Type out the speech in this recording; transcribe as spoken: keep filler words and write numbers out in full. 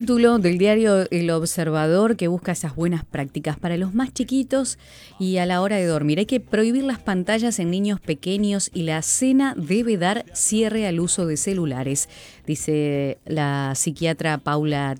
título del diario El Observador que busca esas buenas prácticas para los más chiquitos y a la hora de dormir. Hay que prohibir las pantallas en niños pequeños y la cena debe dar cierre al uso de celulares, dice la psiquiatra Paula